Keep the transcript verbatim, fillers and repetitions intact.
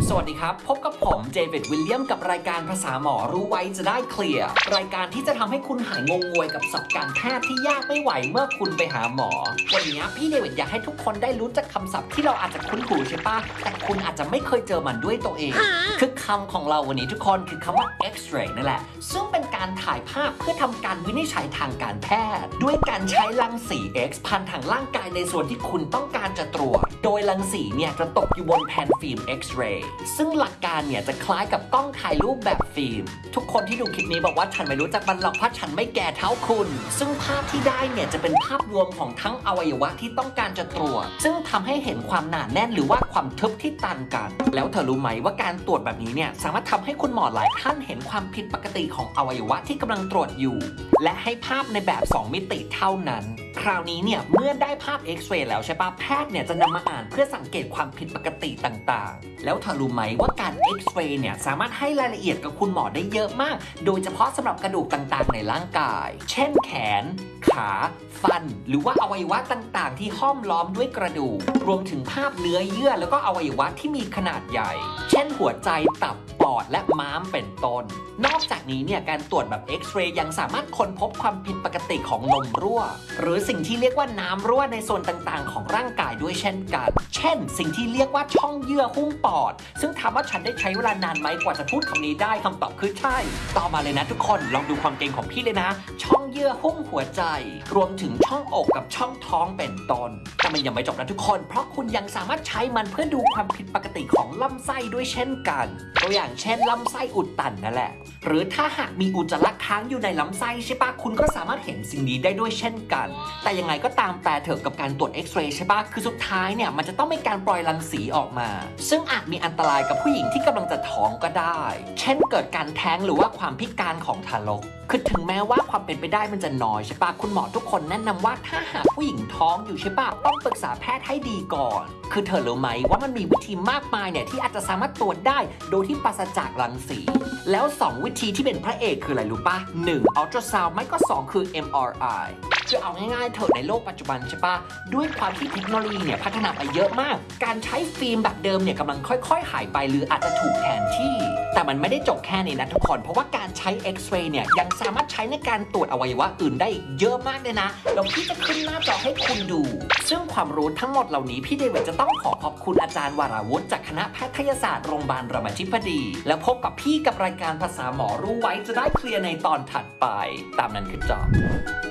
สวัสดีครับพบกับผมเจวิดวิลเลียมกับรายการภาษาหมอรู้ไว้จะได้เคลียร์รายการที่จะทำให้คุณหายงงงวยกับศัพท์การแพทย์ที่ยากไม่ไหวเมื่อคุณไปหาหมอวันนี้พี่เดวิดอยากให้ทุกคนได้รู้จักคำศัพท์ที่เราอาจจะคุ้นหูใช่ปะแต่คุณอาจจะไม่เคยเจอมันด้วยตัวเองคือคำของเราวันนี้ทุกคนคือคำว่า X-ray นั่นแหละซึ่งเป็นการถ่ายภาพเพื่อทำการวินิจฉัยทางการแพทย์ด้วยการใช้รังสี X ผ่านทางร่างกายในส่วนที่คุณต้องการจะตรวจโดยรังสีเนี่ยจะตกอยู่บนแผ่นฟิล์ม X-ray ซึ่งหลักการเนี่ยจะคล้ายกับกล้องถ่ายรูปแบบฟิล์มทุกคนที่ดูคลิปนี้บอกว่าฉันไม่รู้จักมันหรอกเพราะฉันไม่แก่เท่าคุณซึ่งภาพที่ได้เนี่ยจะเป็นภาพรวมของทั้งอวัยวะที่ต้องการจะตรวจซึ่งทำให้เห็นความหนาแน่นหรือว่าความทึบที่ตันกันแล้วเธอรู้ไหมว่าการตรวจแบบนี้เนี่ยสามารถทำให้คุณหมอหลายท่านเห็นความผิดปกติของอวัยวะที่กำลังตรวจอยู่และให้ภาพในแบบสองมิติเท่านั้นคราวนี้เนี่ยเมื่อได้ภาพ X-ray แล้วใช่ปะแพทย์เนี่ยจะนำมาอ่านเพื่อสังเกตความผิดปกติต่างๆแล้วเธอรู้ไหมว่าการ X-ray เนี่ยสามารถให้รายละเอียดกับคุณหมอได้เยอะมากโดยเฉพาะสำหรับกระดูกต่างๆในร่างกายเช่นแขนขาฟันหรือว่าอวัยวะต่างๆที่ห้อมล้อมด้วยกระดูกรวมถึงภาพเนื้อเยื่อแล้วก็อวัยวะที่มีขนาดใหญ่เช่นหัวใจตับปอดและม้ามเป็นต้นนอกจากนี้เนี่ยการตรวจแบบ X-ray ยังสามารถค้นพบความผิดปกติของนมรั่วหรือสิ่งที่เรียกว่าน้ำรั่วในส่วนต่างๆของร่างกายด้วยเช่นกันเช่นสิ่งที่เรียกว่าช่องเยื่อหุ้มปอดซึ่งถามว่าฉันได้ใช้เวลานานไหมกว่าจะพูดคำนี้ได้คำตอบคือใช่ต่อมาเลยนะทุกคนลองดูความเก่งของพี่เลยนะช่องเยื่อหุ้มหัวใจรวมถึงช่องอกกับช่องท้องเป็นต้นแต่มันยังไม่จบนะทุกคนเพราะคุณยังสามารถใช้มันเพื่อดูความผิดปกติของลำไส้ด้วยเช่นกันตัวอย่างเช่นลำไส้อุดตันนั่นแหละหรือถ้าหากมีอุจจาระค้างอยู่ในลำไส้ใช่ปะคุณก็สามารถเห็นสิ่งนี้ได้ด้วยเช่นกันแต่ยังไงก็ตามแต่เถอะกับการตรวจ X-ray ใช่ปะคือสุดท้ายเนี่ยมันจะต้องมีการปล่อยรังสีออกมาซึ่งอาจมีอันตรายกับผู้หญิงที่กำลังจะท้องก็ได้เช่นเกิดการแท้งหรือว่าความพิการของทารกคือถึงแม้ว่าความเป็นไปได้มันจะน้อยใช่ปะคุณหมอทุกคนแนะนำว่าถ้าหากผู้หญิงท้องอยู่ใช่ปะต้องปรึกษาแพทย์ให้ดีก่อนคือเธอรู้ไหมว่ามันมีวิธีมากมายเนี่ยที่อาจจะสามารถตรวจได้โดยที่ปราศจากรังสีแล้วสองวิธีที่เป็นพระเอกคืออะไรรู้ปะหนึ่ง ultrasound ไม่ก็สองคือ เอ็ม อาร์ ไอ คือเอาง่ายๆเถอะในโลกปัจจุบันใช่ปะด้วยความที่เทคโนโลยีเนี่ยพัฒนาไปเยอะมากการใช้ฟิล์มแบบเดิมเนี่ยกำลังค่อยๆหายไปหรืออาจจะถูกแทนที่แต่มันไม่ได้จบแค่นี้นะทุกคนเพราะว่าการใช้ X-ray เนี่ยยังสามารถใช้ในการตรวจอวัยวะอื่นได้เยอะมากเลยนะเดี๋ยวพี่จะขึ้นหน้าจอให้คุณดูซึ่งความรู้ทั้งหมดเหล่านี้พี่เดวิดจะต้องขอขอบคุณอาจารย์วราวุฒิจากคณะแพทยศาสตร์โรงพยาบาลรามาธิบดีแล้วพบกับพี่กับรายการภาษาหมอรู้ไว้จะได้เคลียร์ในตอนถัดไปตามนั้นคือจบ